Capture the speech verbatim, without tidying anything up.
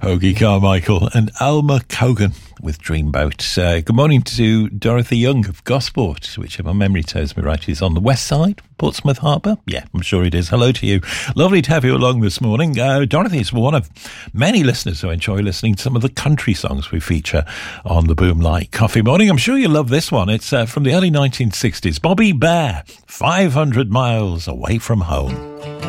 Hoagie Carmichael and Alma Cogan with Dreamboat. Uh, good morning to Dorothy Young of Gosport, which, if my memory serves me right, is on the west side, Portsmouth Harbour. Yeah, I'm sure it is. Hello to you. Lovely to have you along this morning. Uh, Dorothy is one of many listeners who enjoy listening to some of the country songs we feature on the Boom Light Coffee Morning. I'm sure you love this one. It's uh, from the early nineteen sixties. Bobby Bare, five hundred miles away from home.